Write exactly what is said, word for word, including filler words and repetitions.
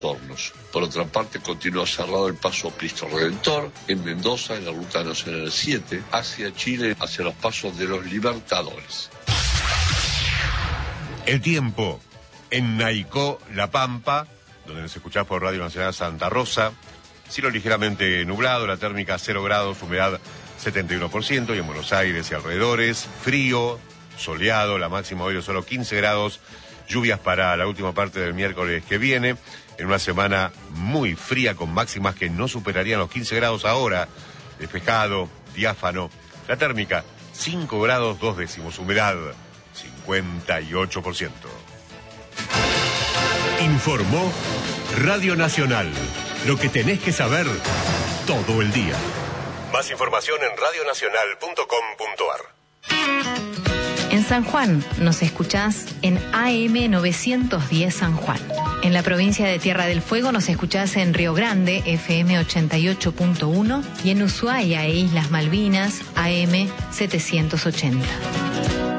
Tornos. Por otra parte, continúa cerrado el paso Cristo Redentor en Mendoza, en la Ruta Nacional siete, hacia Chile, hacia los pasos de los Libertadores. El tiempo en Naicó, La Pampa, donde nos escuchás por Radio Nacional Santa Rosa. Cielo ligeramente nublado, la térmica cero grados, humedad setenta y uno por ciento, y en Buenos Aires y alrededores, frío, soleado, la máxima hoy de solo quince grados, lluvias para la última parte del miércoles que viene, en una semana muy fría con máximas que no superarían los quince grados ahora, despejado, diáfano, la térmica cinco grados dos décimos, humedad cincuenta y ocho por ciento. Informó Radio Nacional, lo que tenés que saber todo el día. Más información en radio nacional punto com punto a r. En San Juan nos escuchás en A M novecientos diez San Juan. En la provincia de Tierra del Fuego nos escuchás en Río Grande, F M ochenta y ocho punto uno, y en Ushuaia e Islas Malvinas, A M setecientos ochenta.